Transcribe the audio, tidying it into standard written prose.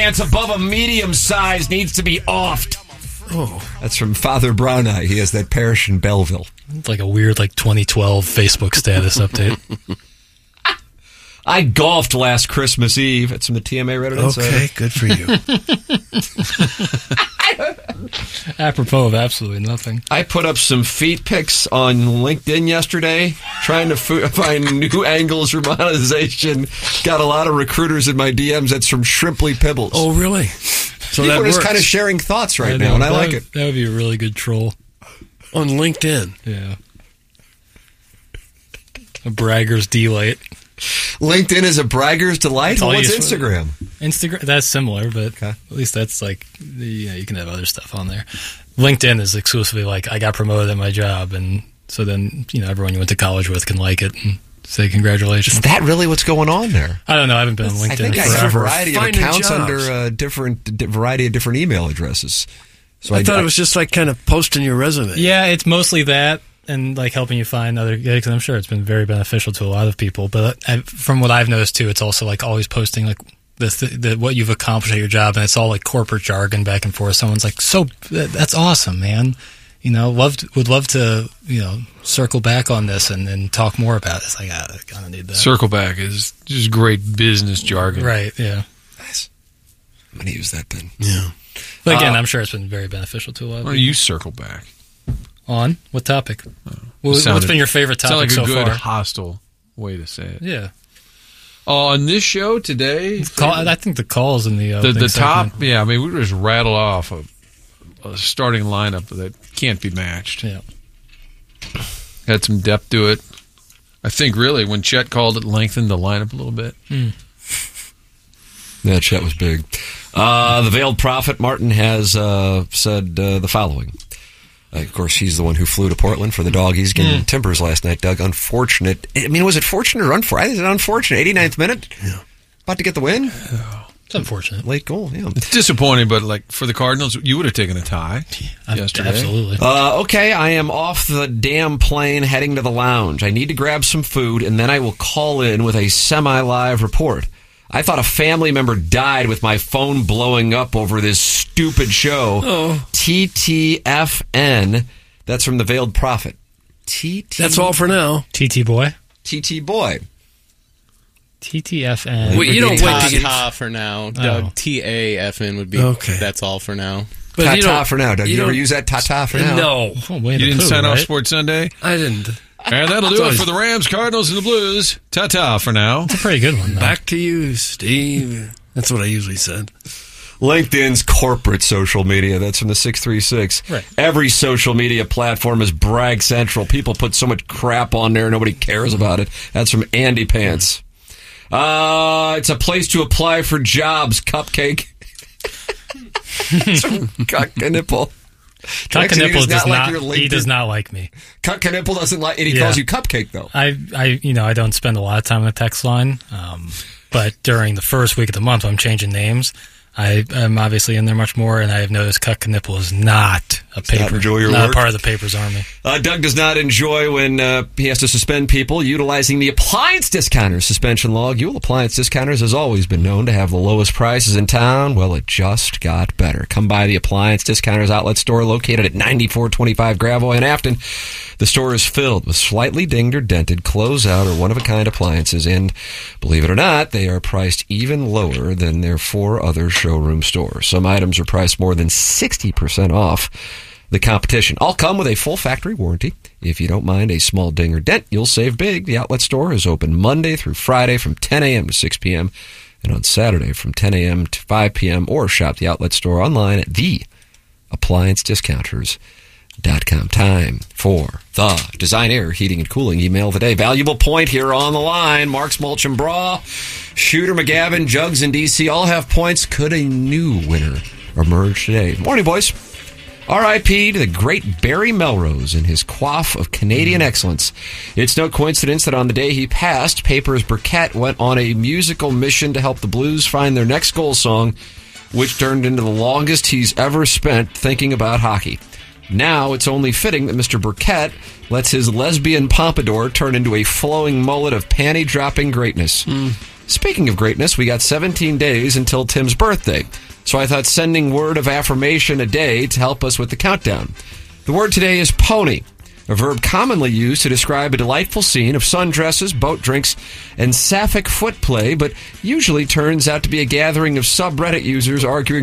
pants above a medium size needs to be offed. Oh, that's from Father Brown Eye. He has that parish in Belleville. It's like a weird 2012 Facebook status update. I golfed last Christmas Eve. It's from the TMA Reddit. Okay, good for you. Apropos of absolutely nothing. I put up some feet pics on LinkedIn yesterday, trying to find new angles for monetization. Got a lot of recruiters in my DMs. That's from Shrimply Pibbles. Oh, really? So people are just kind of sharing thoughts right now, and I like it. That would be a really good troll. On LinkedIn. Yeah. A bragger's delight. LinkedIn is a bragger's delight? What's Instagram? Instagram, that's similar, but at least that's you can have other stuff on there. LinkedIn is exclusively I got promoted at my job, and so then, everyone you went to college with can like it and say congratulations. Is that really what's going on there? I don't know. I haven't been on LinkedIn forever. I have a variety of accounts under a variety of different email addresses. So I thought it was just kind of posting your resume. Yeah, it's mostly that. And helping you find other gigs, and I'm sure it's been very beneficial to a lot of people. But from what I've noticed too, it's also always posting what you've accomplished at your job, and it's all corporate jargon back and forth. Someone's so that's awesome, man. Would love to circle back on this and talk more about it. It's I kind of need that. Circle back is just great business jargon, right? Yeah, nice. I'm gonna use that then. Yeah, but again, I'm sure it's been very beneficial to a lot of people. Well, you circle back. On what topic? What's been your favorite topic so far? Sounds like a good hostile way to say it. Yeah. On this show today, I think the calls in the top. Segment. Yeah, I mean, we just rattled off a starting lineup that can't be matched. Yeah. Had some depth to it. I think really when Chet called it, lengthened the lineup a little bit. Yeah, Chet was big. The Veiled Prophet Martin has said the following. Of course, he's the one who flew to Portland for the Doggies getting Timbers last night, Doug. Unfortunate. I mean, was it fortunate or unfortunate? I think it's unfortunate. 89th minute? Yeah. About to get the win? It's unfortunate. Late goal, yeah. It's disappointing, but for the Cardinals, you would have taken a tie yesterday. Absolutely. Okay, I am off the damn plane heading to the lounge. I need to grab some food, and then I will call in with a semi-live report. I thought a family member died with my phone blowing up over this stupid show. Oh. TTFN. That's from the Veiled Prophet. That's all for now. TT Boy. TT Boy. TTFN. Wait, you don't wait to get Ta for now. Doug, TAFN would be. Okay. That's all for now. But Ta-ta for now, Doug. You ever use that ta-ta for now? No. Oh, you didn't sign off Sports Sunday? I didn't. And that'll do it for the Rams, Cardinals, and the Blues. Ta-ta for now. It's a pretty good one, though. Back to you, Steve. That's what I usually said. LinkedIn's corporate social media. That's from the 636. Right. Every social media platform is brag central. People put so much crap on there, nobody cares about it. That's from Andy Pants. It's a place to apply for jobs, Cupcake. It's from Cuck-a-Nipple. Cuck-a-Nipple does not like me. Cuck-a-Nipple doesn't like it. He calls you Cupcake, though. I don't spend a lot of time on the text line, but during the first week of the month, I'm changing names. I'm obviously in there much more, and I have noticed Cuck-a-Nipple is not a part of the paper's army. Doug does not enjoy when he has to suspend people utilizing the Appliance Discounters suspension log. Ewell Appliance Discounters has always been known to have the lowest prices in town. Well, it just got better. Come by the Appliance Discounters outlet store located at 9425 Gravois in Afton. The store is filled with slightly dinged or dented, closeout, or one-of-a-kind appliances, and believe it or not, they are priced even lower than their 4 other showroom stores. Some items are priced more than 60% off the competition. All come with a full factory warranty. If you don't mind a small ding or dent, you'll save big. The outlet store is open Monday through Friday from 10 a.m. to 6 p.m. and on Saturday from 10 a.m. to 5 p.m. or shop the outlet store online at theappliancediscounters.com. Time for the Design Air Heating and Cooling email of the day. Valuable point here on the line. Mark's Mulch and Bra, Shooter McGavin, Jugs in DC all have points. Could a new winner emerge today? Morning, boys. R.I.P. to the great Barry Melrose and his quaff of Canadian excellence. It's no coincidence that on the day he passed, Papers Burkett went on a musical mission to help the Blues find their next goal song, which turned into the longest he's ever spent thinking about hockey. Now it's only fitting that Mr. Burkett lets his lesbian pompadour turn into a flowing mullet of panty-dropping greatness. Speaking of greatness, we got 17 days until Tim's birthday. So I thought sending word of affirmation a day to help us with the countdown. The word today is pony, a verb commonly used to describe a delightful scene of sundresses, boat drinks, and sapphic foot play, but usually turns out to be a gathering of subreddit users arguing